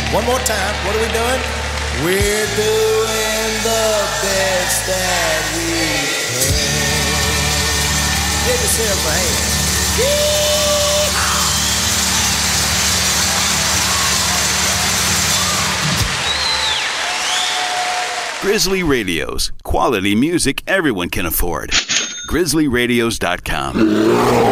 One more time. What are we doing? We're doing the best that we can. Give yourself a hand. Grizzly Radios. Quality music everyone can afford. GrizzlyRadios.com.